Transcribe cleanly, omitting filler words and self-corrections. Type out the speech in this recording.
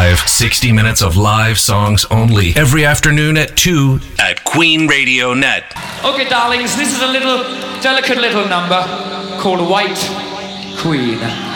live. 60 minutes of live songs only. Every afternoon at 2 at Queen Radio Net. Okay, darlings, this is a little delicate little number called White Queen.